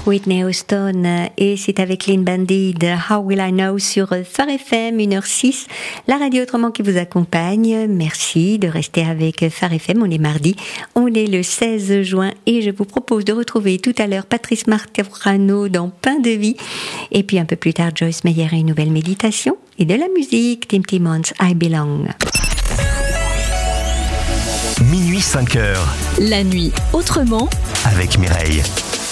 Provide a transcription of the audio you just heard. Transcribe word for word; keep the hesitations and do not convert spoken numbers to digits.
Whitney Houston, et c'est avec Clean Bandit de How Will I Know sur Phare F M, une heure six, la radio autrement qui vous accompagne. Merci de rester avec Phare F M, on est mardi, on est le seize juin et je vous propose de retrouver tout à l'heure Patrice Marcano dans Pain de vie, et puis un peu plus tard Joyce Meyer et une nouvelle méditation, et de la musique, Tim Timmons, I Belong. Minuit cinq heures. La nuit autrement avec Mireille.